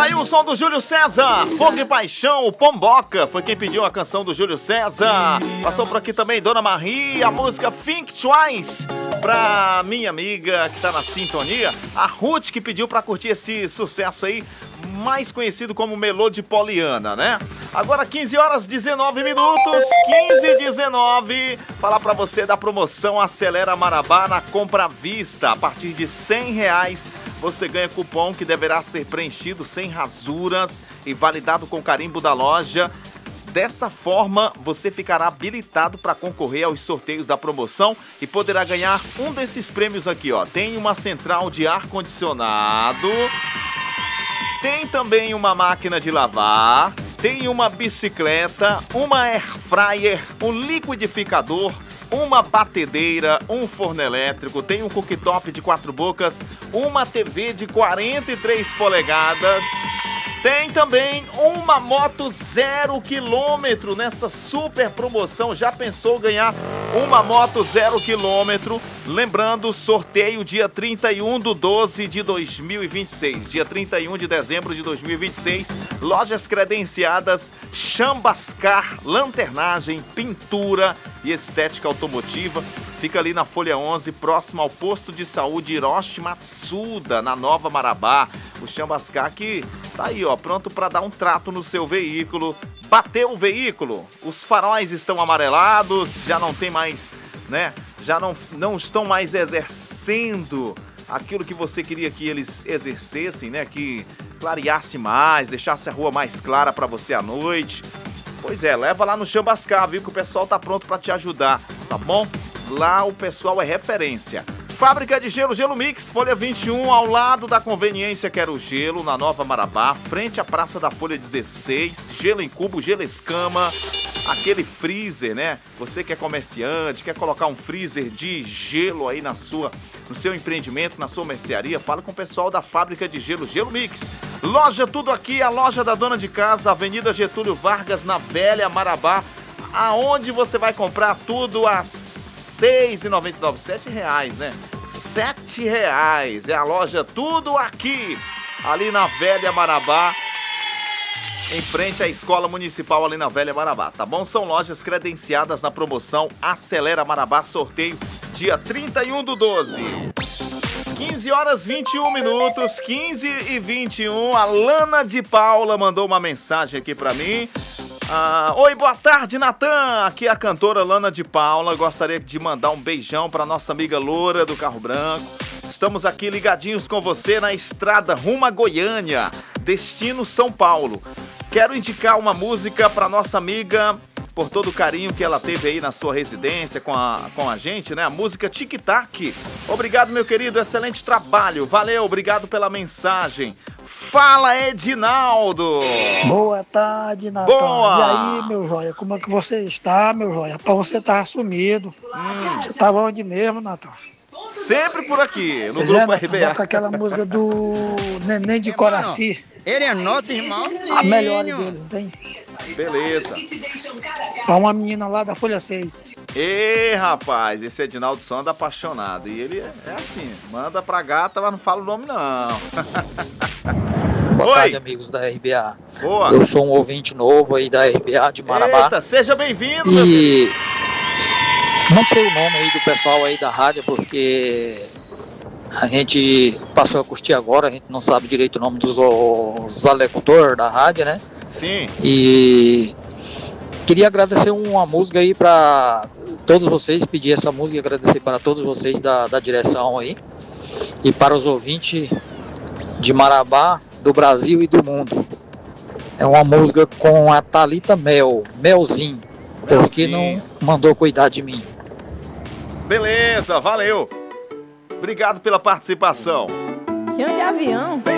Tá aí o som do Júlio César, Fogo e Paixão, o Pomboca, foi quem pediu a canção do Júlio César. Passou por aqui também Dona Marie, a música Think Twice, pra minha amiga que tá na sintonia, a Ruth, que pediu pra curtir esse sucesso aí, mais conhecido como Melô de Poliana, né? Agora 15 horas 19 minutos, 15:19. Falar pra você da promoção Acelera Marabá na compra à vista. A partir de R$100 você ganha cupom que deverá ser preenchido sem rasuras e validado com carimbo da loja. Dessa forma, você ficará habilitado para concorrer aos sorteios da promoção e poderá ganhar um desses prêmios aqui, ó. Tem uma central de ar-condicionado, tem também uma máquina de lavar, tem uma bicicleta, uma air fryer, um liquidificador, uma batedeira, um forno elétrico, tem um cooktop de 4 bocas, uma TV de 43 polegadas, tem também uma moto 0 km nessa super promoção. Já pensou ganhar uma moto 0 km? Lembrando, sorteio dia 31/12/2026. Dia 31 de dezembro de 2026. Lojas credenciadas Chambascar, lanternagem, pintura e estética automotiva. Fica ali na Folha 11, próximo ao posto de saúde Hiroshi Matsuda, na Nova Marabá. O Chambascar que tá aí, ó, pronto para dar um trato no seu veículo. Bateu o veículo, os faróis estão amarelados, já não tem mais, né? Já não estão mais exercendo aquilo que você queria que eles exercessem, né? Que clareasse mais, deixasse a rua mais clara para você à noite. Pois é, leva lá no Chambascar, viu? Que o pessoal tá pronto para te ajudar, tá bom? Lá o pessoal é referência. Fábrica de Gelo, Gelo Mix, Folha 21, ao lado da Conveniência Quero Gelo, na Nova Marabá, frente à Praça da Folha 16, gelo em cubo, gelo escama, aquele freezer, né? Você que é comerciante, quer colocar um freezer de gelo aí no seu empreendimento, na sua mercearia, fala com o pessoal da Fábrica de Gelo, Gelo Mix. Loja Tudo Aqui, a loja da dona de casa, Avenida Getúlio Vargas, na Velha Marabá, aonde você vai comprar tudo a R$6,99, R$7, né? R$7 é a loja Tudo Aqui, ali na Velha Marabá, em frente à Escola Municipal ali na Velha Marabá, tá bom? São lojas credenciadas na promoção Acelera Marabá, sorteio dia 31/12. 15 horas 21 minutos, 15:21. A Lana de Paula mandou uma mensagem aqui pra mim. Oi, boa tarde, Natan. Aqui é a cantora Lana de Paula. Gostaria de mandar um beijão para nossa amiga Loura do Carro Branco. Estamos aqui ligadinhos com você na estrada rumo a Goiânia, destino São Paulo. Quero indicar uma música para nossa amiga, por todo o carinho que ela teve aí na sua residência com a gente, né? A música Tic Tac. Obrigado, meu querido, excelente trabalho. Valeu, obrigado pela mensagem. Fala, Edinaldo! Boa tarde, Natan. Boa! E aí, meu joia, como é que você está, meu joia? Pra você estar sumido. Você tava onde mesmo, Natan? Sempre por aqui, no Você Grupo já, RBA. bota aquela música do Neném de Coraci. Ele é nosso irmão. A melhor deles, não tem? Beleza. Pra uma menina lá da Folha 6. Ê, rapaz, esse Edinaldo só anda apaixonado. E ele é assim, manda pra gata, mas não fala o nome, não. Boa tarde, amigos da RBA. Boa. Eu sou um ouvinte novo aí da RBA de Marabá. Eita, seja bem-vindo, meu filho. E não sei o nome aí do pessoal aí da rádio, porque a gente passou a curtir agora, a gente não sabe direito o nome dos alocutores da rádio, né? Sim. E queria agradecer uma música aí para todos vocês, pedir essa música e agradecer para todos vocês da direção aí e para os ouvintes de Marabá, do Brasil e do mundo. É uma música com a Thalita Melzinho, porque não mandou cuidar de mim. Beleza, valeu. Obrigado pela participação. Chão de avião.